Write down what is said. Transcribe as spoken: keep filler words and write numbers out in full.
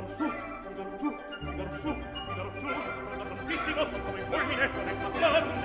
Figaro su, Figaro giù, Figaro su, Figaro giù, guarda tantissimo, son come il fulmine, come il fatto